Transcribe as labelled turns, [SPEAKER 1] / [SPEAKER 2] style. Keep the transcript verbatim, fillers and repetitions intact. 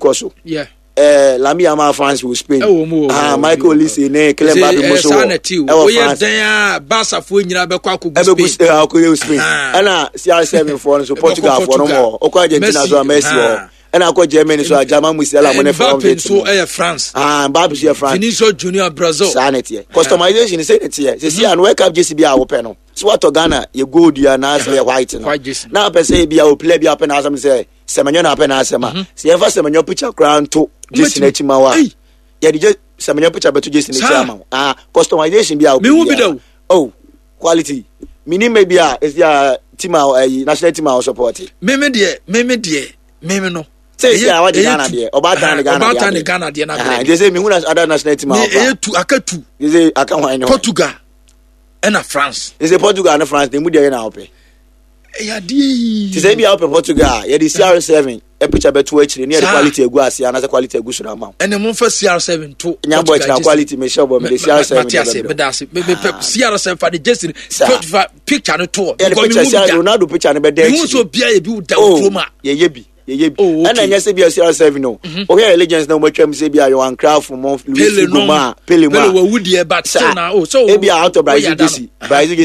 [SPEAKER 1] because
[SPEAKER 2] yeah
[SPEAKER 1] eh Lamia ma France with Spain ah Michael Olise ne Clem Babi Muso
[SPEAKER 2] e wo ye dan Barca fo nyina be kwa ko
[SPEAKER 1] Spain e ko Spain ana C R seven for so Portugal for no more o ko Argentina so Messi o ana ko Germany so German Musiala mo ne from
[SPEAKER 2] Mbappe so e France
[SPEAKER 1] ah Mbappe so France
[SPEAKER 2] Vinicius Junior Brazil
[SPEAKER 1] sanity customization is it here say see and wake up J C B a wo pe no so what Ghana ye gold ya na say white no na pe say bia o play bia pe na asem say semenyo na pe na asema say ever semenyo picture crown to J C Netima wa ye di semenyo picture beto J C Netima ah customization bia o
[SPEAKER 2] me hu bi do
[SPEAKER 1] oh quality mini maybe a is ya team national team our support
[SPEAKER 2] me me de me me de me me no
[SPEAKER 1] say say what Ghana de oba tan Ghana
[SPEAKER 2] oba tan Ghana de na
[SPEAKER 1] ah they say me hu other national team
[SPEAKER 2] our e tu akatu
[SPEAKER 1] they say aka wan no
[SPEAKER 2] Portugal and France
[SPEAKER 1] they say Portugal and France they mu dey na ope
[SPEAKER 2] ya di
[SPEAKER 1] they say be ope Portugal ya di C R seven e picture beto actually near the quality egu ase ana quality egu so na ma
[SPEAKER 2] and mo fa C R seven to
[SPEAKER 1] nya boy na quality me sure me C R seven
[SPEAKER 2] me da se me C R seven for the just picture no to
[SPEAKER 1] because me Ronaldo picture no be there
[SPEAKER 2] you so bia e bi da chroma
[SPEAKER 1] ye ye bi ye ye bi and anya say be C R seven no okay legends na mo twam say bia you wan craft for Luis Guma Pele ma
[SPEAKER 2] Pele wa wudi e but so na oh so
[SPEAKER 1] e bia out of Brazil Brazil